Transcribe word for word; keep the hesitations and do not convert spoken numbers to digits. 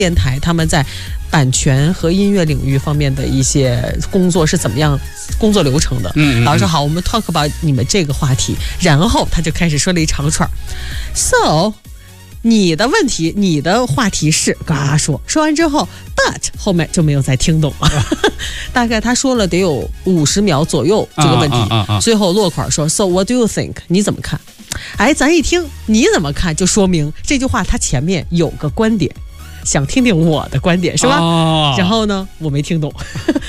电台他们在版权和音乐领域方面的一些工作是怎么样工作流程的。 嗯嗯嗯老师好，我们 talk about 你们这个话题，然后他就开始说了一长串 ，so 你的问题，你的话题是嘎说，说完之后 ，but 后面就没有再听懂了，大概他说了得有五十秒左右这个问题， 啊啊啊啊最后落款说 ，so what do you think？ 你怎么看？哎，咱一听你怎么看，就说明这句话他前面有个观点。想听听我的观点是吧？ 哦、 然后呢，我没听懂，